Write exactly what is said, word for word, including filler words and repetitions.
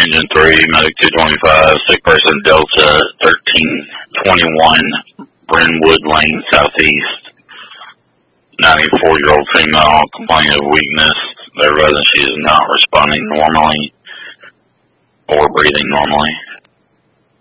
Engine three, Medic two twenty-five, sick person Delta thirteen twenty-one, Brynwood Lane, Southeast. ninety-four-year-old female complaining of weakness. They're realizing she is not responding normally or breathing normally.